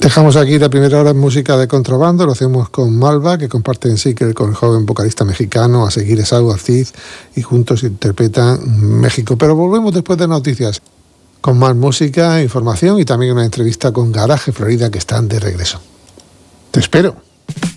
Dejamos aquí la primera hora en música de contrabando, lo hacemos con Malva, que comparte en Seeker con el joven vocalista mexicano, a seguir es Agua Cid, y juntos interpretan México. Pero volvemos después de noticias, con más música, información y también una entrevista con Garaje Florida, que están de regreso. Te espero.